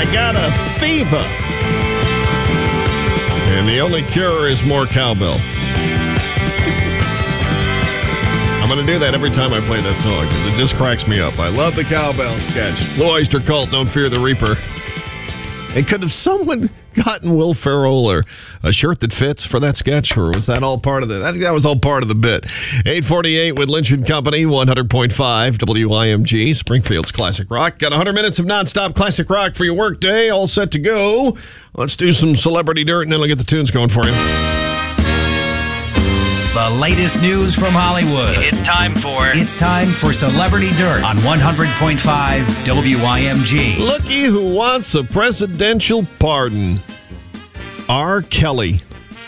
I got a fever. And the only cure is more cowbell. I'm going to do that every time I play that song because it just cracks me up. I love the cowbell sketch. Little Oyster Cult, Don't Fear the Reaper. And could have someone gotten Will Ferrell or a shirt that fits for that sketch, or was that all part of the... I think that was all part of the bit. 848 with Lynch & Company, 100.5 WIMG, Springfield's Classic Rock. Got 100 minutes of nonstop classic rock for your work day, all set to go. Let's do some celebrity dirt, and then I'll get the tunes going for you. The latest news from Hollywood. It's time for Celebrity Dirt on 100.5 WIMG. Looky who wants a presidential pardon. R. Kelly.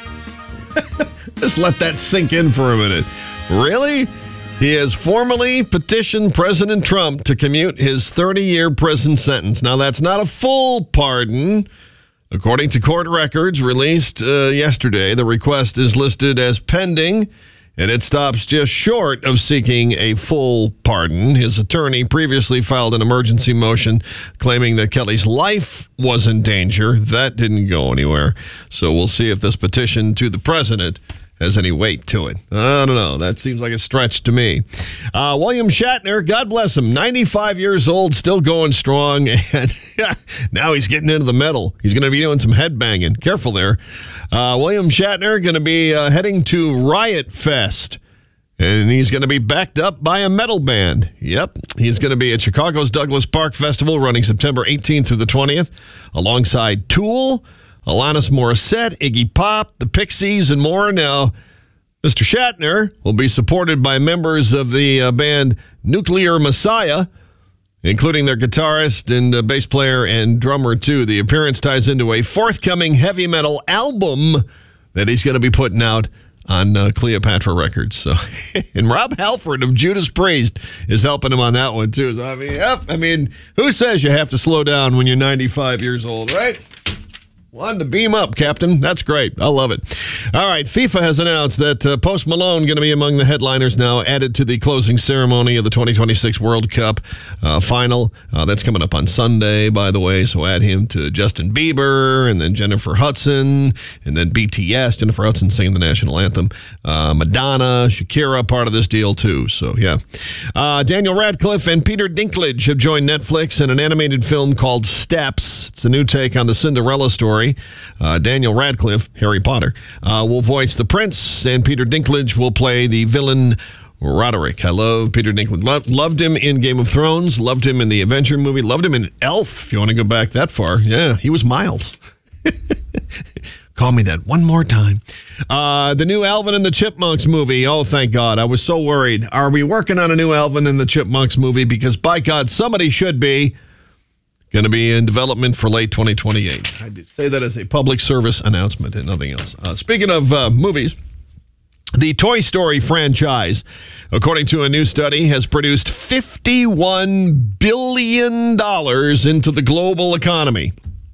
Just let that sink in for a minute. Really? He has formally petitioned President Trump to commute his 30-year prison sentence. Now, that's not a full pardon. According to court records released yesterday, the request is listed as pending, and it stops just short of seeking a full pardon. His attorney previously filed an emergency motion claiming that Kelly's life was in danger. That didn't go anywhere. So we'll see if this petition to the president has any weight to it. I don't know. That seems like a stretch to me. William Shatner, God bless him, 95 years old, still going strong, and now he's getting into the metal. He's going to be doing some headbanging. Careful there. William Shatner going to be heading to Riot Fest, and he's going to be backed up by a metal band. Yep, he's going to be at Chicago's Douglas Park Festival running September 18th through the 20th, alongside Tool, Alanis Morissette, Iggy Pop, the Pixies, and more. Now, Mr. Shatner will be supported by members of the band Nuclear Messiah, including their guitarist and bass player and drummer, too. The appearance ties into a forthcoming heavy metal album that he's going to be putting out on Cleopatra Records. So, and Rob Halford of Judas Priest is helping him on that one, too. So, I mean, who says you have to slow down when you're 95 years old, right? Wanted to beam up, Captain. That's great. I love it. All right, FIFA has announced that Post Malone going to be among the headliners now, added to the closing ceremony of the 2026 World Cup final. That's coming up on Sunday, by the way, so add him to Justin Bieber, and then Jennifer Hudson, and then BTS, Jennifer Hudson singing the national anthem. Madonna, Shakira, part of this deal, too. So, yeah. Daniel Radcliffe and Peter Dinklage have joined Netflix in an animated film called Steps. It's a new take on the Cinderella story. Daniel Radcliffe, Harry Potter, will voice the prince, and Peter Dinklage will play the villain Roderick. I love Peter Dinklage. Loved him in Game of Thrones. Loved him in the Avenger movie. Loved him in Elf, if you want to go back that far. Yeah, he was Miles. Call me that one more time. The new Alvin and the Chipmunks movie. Oh, thank God. I was so worried. Are we working on a new Alvin and the Chipmunks movie? Because, by God, somebody should be. Going to be in development for late 2028. I say that as a public service announcement and nothing else. Speaking of movies, the Toy Story franchise, according to a new study, has produced $51 billion into the global economy.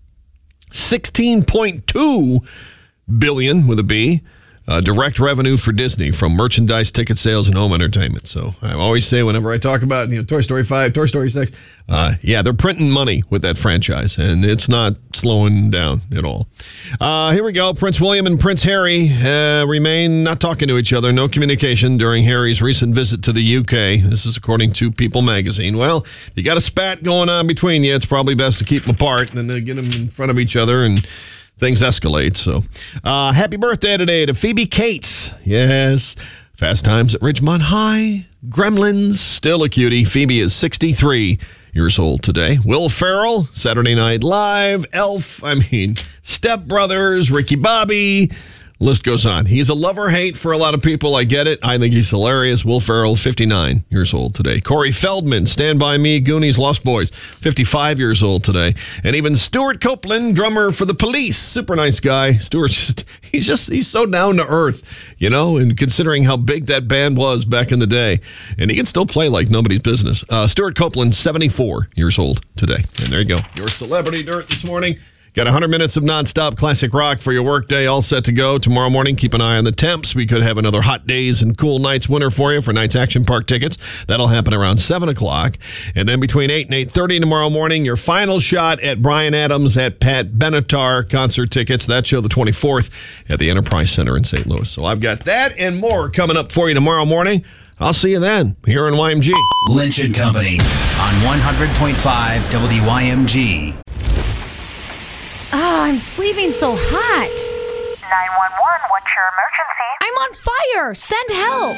$16.2 billion with a B. Direct revenue for Disney from merchandise, ticket sales, and home entertainment. So I always say whenever I talk about Toy Story 5, Toy Story 6, they're printing money with that franchise, and it's not slowing down at all. Here we go. Prince William and Prince Harry remain not talking to each other, no communication during Harry's recent visit to the UK. This is according to People magazine. Well, you got a spat going on between you. It's probably best to keep them apart and then get them in front of each other and things escalate. So, happy birthday today to Phoebe Cates. Yes. Fast Times at Ridgemont High. Gremlins, still a cutie. Phoebe is 63 years old today. Will Ferrell, Saturday Night Live. Elf, Step Brothers, Ricky Bobby. List goes on. He's a love-or-hate for a lot of people. I get it. I think he's hilarious. Will Ferrell, 59 years old today. Corey Feldman, Stand By Me, Goonies, Lost Boys, 55 years old today. And even Stuart Copeland, drummer for The Police. Super nice guy. Stuart's he's so down to earth, and considering how big that band was back in the day. And he can still play like nobody's business. Stuart Copeland, 74 years old today. And there you go. Your Celebrity Dirt this morning. Got 100 minutes of nonstop classic rock for your workday, all set to go. Tomorrow morning, keep an eye on the temps. We could have another hot days and cool nights winner for you for Knights Action Park tickets. That'll happen around 7 o'clock. And then between 8 and 8:30 tomorrow morning, your final shot at Bryan Adams at Pat Benatar concert tickets. That show the 24th at the Enterprise Center in St. Louis. So I've got that and more coming up for you tomorrow morning. I'll see you then here in YMG. Lynch and Company on 100.5 WYMG. I'm sleeping so hot. 911, what's your emergency? I'm on fire. Send help.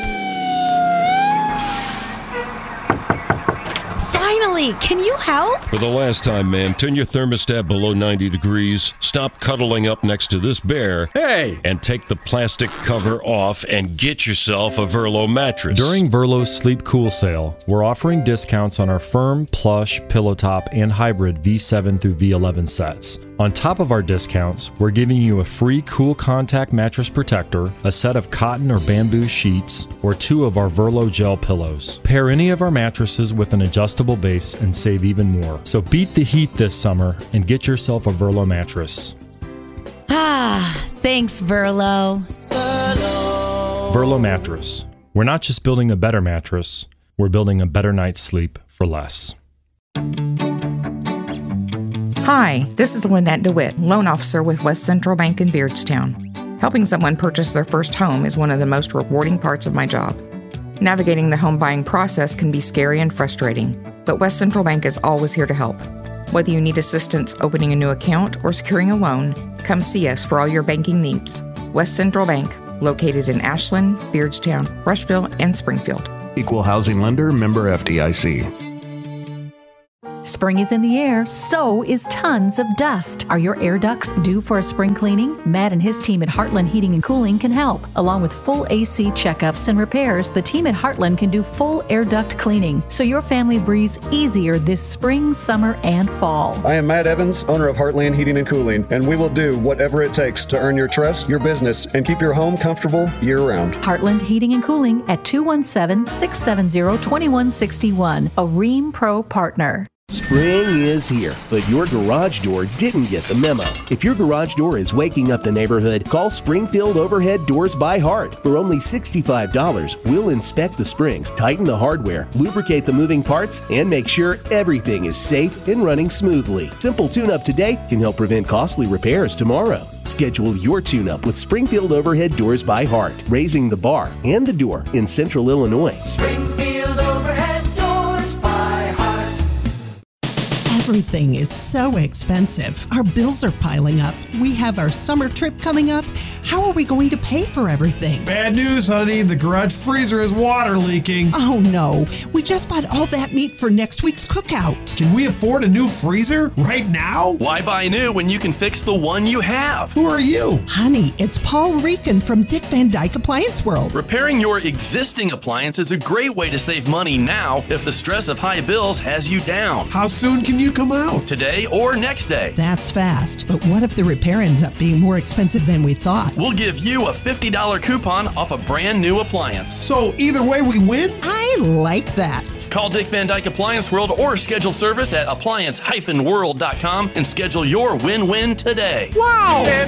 Finally, can you help? For the last time, ma'am, turn your thermostat below 90 degrees, stop cuddling up next to this bear, and take the plastic cover off and get yourself a Verlo mattress. During Verlo's Sleep Cool sale, we're offering discounts on our firm, plush, pillow top, and hybrid V7 through V11 sets. On top of our discounts, we're giving you a free Cool Contact mattress protector, a set of cotton or bamboo sheets, or 2 of our Verlo gel pillows. Pair any of our mattresses with an adjustable base and save even more. So beat the heat this summer and get yourself a Verlo mattress. Thanks, Verlo. Verlo mattress. We're not just building a better mattress, we're building a better night's sleep for less. Hi, this is Lynette DeWitt, loan officer with West Central Bank in Beardstown. Helping someone purchase their first home is one of the most rewarding parts of my job. Navigating the home buying process can be scary and frustrating, but West Central Bank is always here to help. Whether you need assistance opening a new account or securing a loan, come see us for all your banking needs. West Central Bank, located in Ashland, Beardstown, Rushville, and Springfield. Equal housing lender, member FDIC. Spring is in the air, so is tons of dust. Are your air ducts due for a spring cleaning? Matt and his team at Heartland Heating and Cooling can help. Along with full AC checkups and repairs, the team at Heartland can do full air duct cleaning, so your family breathes easier this spring, summer, and fall. I am Matt Evans, owner of Heartland Heating and Cooling, and we will do whatever it takes to earn your trust, your business, and keep your home comfortable year-round. Heartland Heating and Cooling at 217-670-2161, a Rheem Pro partner. Spring is here, but your garage door didn't get the memo. If your garage door is waking up the neighborhood, call Springfield Overhead Doors by Heart. For only $65, we'll inspect the springs, tighten the hardware, lubricate the moving parts, and make sure everything is safe and running smoothly. Simple tune-up today can help prevent costly repairs tomorrow. Schedule your tune-up with Springfield Overhead Doors by Heart, raising the bar and the door in Central Illinois. Springfield Overhead Doors by Heart. Everything is so expensive. Our bills are piling up. We have our summer trip coming up. How are we going to pay for everything? Bad news, honey. The garage freezer is water leaking. Oh, no. We just bought all that meat for next week's cookout. Can we afford a new freezer right now? Why buy new when you can fix the one you have? Who are you? Honey, it's Paul Rican from Dick Van Dyke Appliance World. Repairing your existing appliance is a great way to save money now if the stress of high bills has you down. How soon can you come out? Today or next day. That's fast. But what if the repair ends up being more expensive than we thought? We'll give you a $50 coupon off a brand new appliance. So either way we win? I like that. Call Dick Van Dyke Appliance World or schedule service at appliance-world.com and schedule your win-win today. Wow!